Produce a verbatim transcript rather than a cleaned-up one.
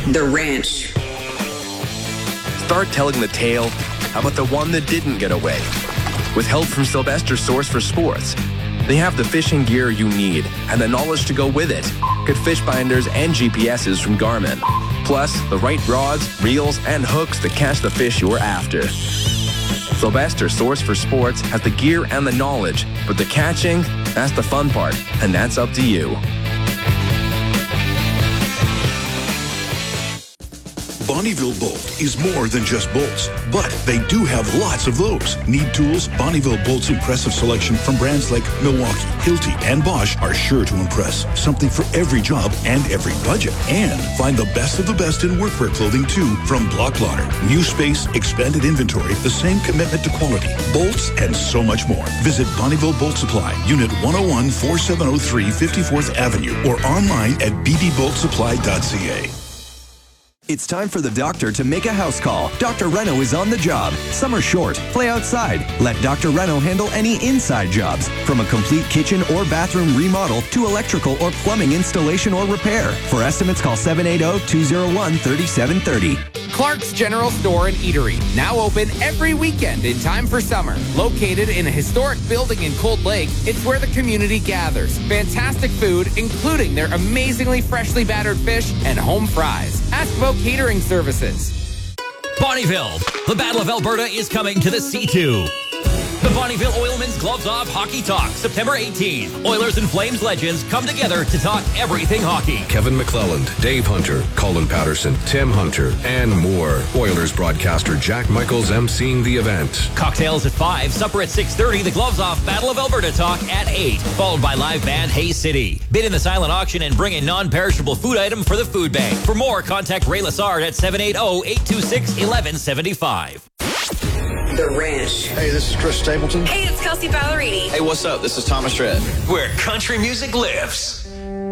The Ranch. Start telling the tale about the one that didn't get away. With help from Sylvester Source for Sports, they have the fishing gear you need and the knowledge to go with it. Good fish binders and G P S's from Garmin. Plus, the right rods, reels, and hooks to catch the fish you're after. Sylvester Source for Sports has the gear and the knowledge, but the catching, that's the fun part, and that's up to you. Bonnyville Bolt is more than just bolts, but they do have lots of those. Need tools? Bonnyville Bolt's impressive selection from brands like Milwaukee, Hilti, and Bosch are sure to impress. Something for every job and every budget. And find the best of the best in workwear clothing too from Block Lauder. New space, expanded inventory, the same commitment to quality, bolts, and so much more. Visit Bonnyville Bolt Supply, Unit one oh one, forty-seven oh three, fifty-fourth Avenue, or online at b b bolt supply dot c a. It's time for the doctor to make a house call. Doctor Reno is on the job. Summer short. Play outside. Let Doctor Reno handle any inside jobs, from a complete kitchen or bathroom remodel to electrical or plumbing installation or repair. For estimates, call seven eight zero, two zero one, three seven three zero. Clark's General Store and Eatery, now open every weekend in time for summer. Located in a historic building in Cold Lake, it's where the community gathers. Fantastic food, including their amazingly freshly battered fish and home fries. Ask about catering services. Bonnyville, the Battle of Alberta is coming to the C two. The Bonnyville Oilman's Gloves Off Hockey Talk, September eighteenth. Oilers and Flames legends come together to talk everything hockey. Kevin McClelland, Dave Hunter, Colin Patterson, Tim Hunter, and more. Oilers broadcaster Jack Michaels emceeing the event. Cocktails at five, supper at six thirty, the Gloves Off Battle of Alberta Talk at eight, followed by live band Hay City. Bid in the silent auction and bring a non-perishable food item for the food bank. For more, contact Ray Lassard at seven eight zero, eight two six, one one seven five. The Ranch. Hey, this is Chris Stapleton. Hey, it's Kelsey Ballerini. Hey, what's up? This is Thomas Rhett. Where country music lives.